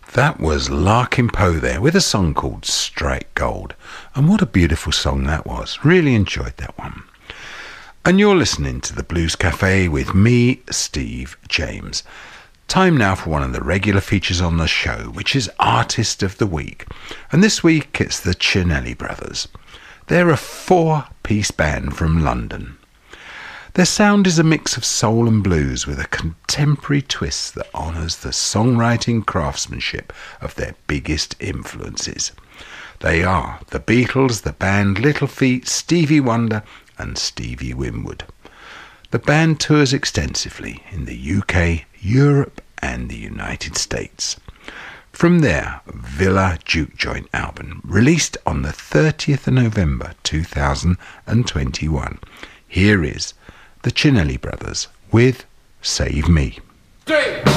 That was Larkin Poe there with a song called Strike Gold. And what a beautiful song that was. Really enjoyed that one. And you're listening to the Blues Cafe with me, Steve James. Time now for one of the regular features on the show, which is Artist of the Week. And this week it's the Cinelli Brothers. They're a 4-piece band from London. Their sound is a mix of soul and blues with a contemporary twist that honours the songwriting craftsmanship of their biggest influences. They are the Beatles, the band Little Feat, Stevie Wonder and Stevie Winwood. The band tours extensively in the UK, Europe and the United States. From their Villa Juke Joint album, released on the 30th of November 2021, here is the Cinelli Brothers with Save Me. 3